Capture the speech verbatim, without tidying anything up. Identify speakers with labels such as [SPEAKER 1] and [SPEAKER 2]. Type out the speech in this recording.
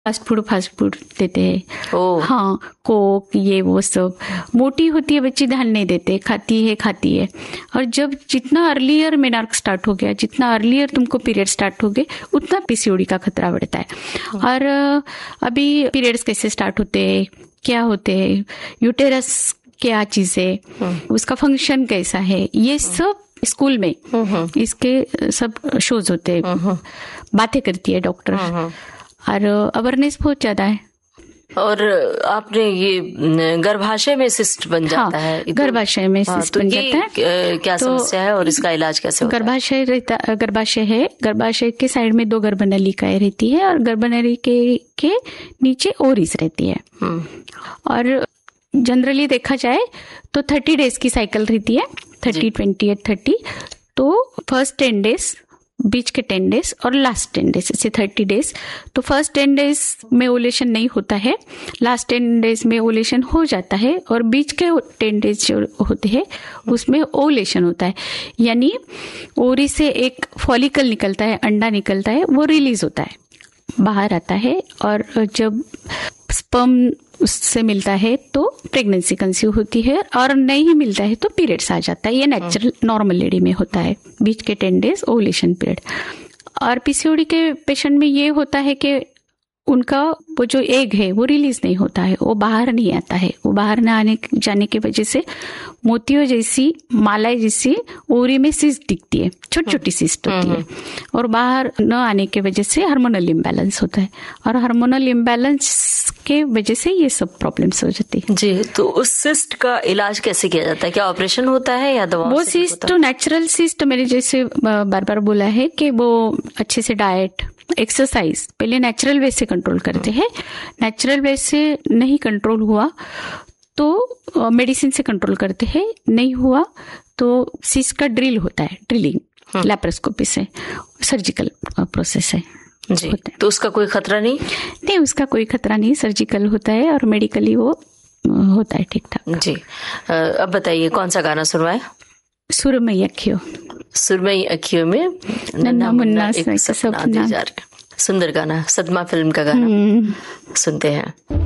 [SPEAKER 1] Fast food fast food देते हैं। हाँ, कोक ये वो सब। मोटी होती है बच्ची, ध्यान नहीं देते, खाती है खाती है। और जब जितना अर्लियर मेनार्क स्टार्ट हो गया, जितना अर्लियर तुमको पीरियड स्टार्ट हो गए, उतना पीसीओडी का खतरा बढ़ता है। और अभी पीरियड्स कैसे स्टार्ट होते हैं, क्या होते हैं, यूटेरस क्या चीज है, उसका फंक्शन कैसा है, ये सब स्कूल में इसके सब शोज होते हैं, बातें करती है डॉक्टर, और अवेयरनेस बहुत ज्यादा है।
[SPEAKER 2] और आपने ये गर्भाशय में सिस्ट बन जाता
[SPEAKER 1] हाँ,
[SPEAKER 2] है,
[SPEAKER 1] गर्भाशय में
[SPEAKER 2] हाँ,
[SPEAKER 1] सिस्ट
[SPEAKER 2] तो
[SPEAKER 1] बन जाता है।
[SPEAKER 2] क्या तो समस्या है और इसका इलाज कैसे होता है?
[SPEAKER 1] गर्भाशय रहता गर्भाशय है, गर्भाशय के साइड में दो गर्भनलिकाएं रहती है और गर्भनलिका के नीचे ओरिस रहती है। और जनरली देखा जाए तो थर्टी डेज की साइकिल रहती है, थर्टी ट्वेंटी एट थर्टी। तो फर्स्ट टेन डेज, बीच के टेन डेज और लास्ट टेन डेज, ऐसे थर्टी डेज। तो फर्स्ट टेन डेज में ओलेशन नहीं होता है, लास्ट टेन डेज में ओलेशन हो जाता है, और बीच के टेन डेज जो होते हैं उसमें ओलेशन होता है। यानी ओरी से एक फॉलिकल निकलता है, अंडा निकलता है, वो रिलीज होता है, बाहर आता है। और जब स्पर्म उससे मिलता है तो प्रेगनेंसी कंसीव होती है, और नहीं मिलता है तो पीरियड्स आ जाता है। ये नेचुरल नॉर्मल लेडी में होता है, बीच के टेन डेज ओवुलेशन पीरियड। और पीसीओडी के पेशेंट में ये होता है कि उनका वो जो एग है वो रिलीज नहीं होता है, वो बाहर नहीं आता है। वो बाहर न आने जाने की वजह से मोतियों जैसी, माला जैसी ओरी में सिस्ट दिखती है, छोटी छोटी सिस्ट होती है, और बाहर न आने की वजह से हार्मोनल इम्बैलेंस होता है, और हार्मोनल इम्बैलेंस के वजह से ये सब प्रॉब्लम्स हो जाती है।
[SPEAKER 2] जी, तो उस सिस्ट का इलाज कैसे किया जाता है? क्या ऑपरेशन होता है या दवा?
[SPEAKER 1] वो सिस्ट तो नेचुरल सिस्ट, मैंने जैसे बार बार बोला है कि वो अच्छे से डाइट, एक्सरसाइज, पहले नेचुरल वे से कंट्रोल करते हैं। नेचुरल वे से नहीं कंट्रोल हुआ तो मेडिसिन से कंट्रोल करते हैं, नहीं हुआ तो सिस्ट का ड्रिल होता है, ड्रिलिंग लैप्रोस्कोपी से, सर्जिकल प्रोसेस है
[SPEAKER 2] जी। तो उसका कोई खतरा नहीं?
[SPEAKER 1] नहीं, उसका कोई खतरा नहीं, सर्जिकल होता है और मेडिकली वो होता है ठीक ठाक।
[SPEAKER 2] जी, अब बताइए कौन सा गाना सुनवाए?
[SPEAKER 1] सुरमई अखियों।
[SPEAKER 2] सुरमई अखियों में
[SPEAKER 1] नन्हा मुन्ना एक सपना
[SPEAKER 2] जा रहा है। सुंदर गाना, सदमा फिल्म का गाना सुनते हैं।